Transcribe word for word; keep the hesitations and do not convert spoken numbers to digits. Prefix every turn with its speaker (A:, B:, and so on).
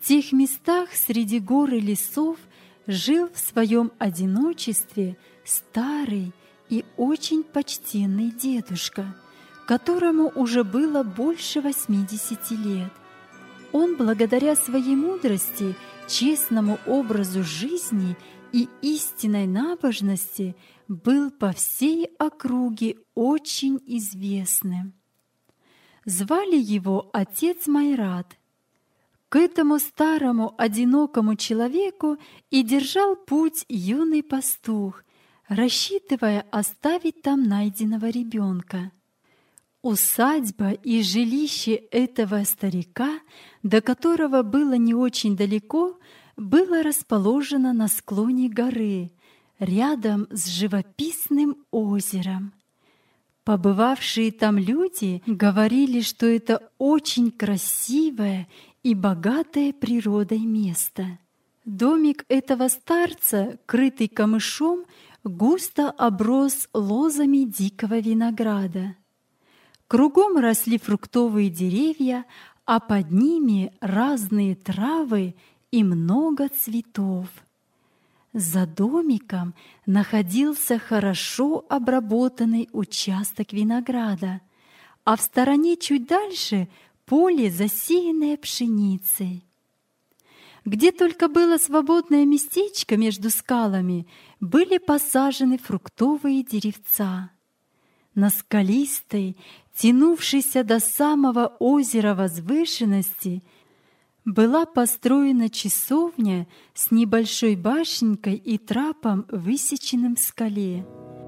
A: тех местах среди гор и лесов жил в своем одиночестве старый и очень почтенный дедушка, которому уже было больше восьмидесяти лет. Он, благодаря своей мудрости, честному образу жизни и истинной набожности, был по всей округе очень известным. Звали его отец Майрат. К этому старому одинокому человеку и держал путь юный пастух, рассчитывая оставить там найденного ребенка. Усадьба и жилище этого старика, до которого было не очень далеко, было расположено на склоне горы, рядом с живописным озером. Побывавшие там люди говорили, что это очень красивое и богатое природой место. Домик этого старца, крытый камышом, густо оброс лозами дикого винограда. Кругом росли фруктовые деревья, а под ними разные травы и много цветов. За домиком находился хорошо обработанный участок винограда, а в стороне чуть дальше поле, засеянное пшеницей. Где только было свободное местечко между скалами, были посажены фруктовые деревца. На скалистой, тянувшейся до самого озера возвышенности, была построена часовня с небольшой башенкой и трапом, высеченным в скале.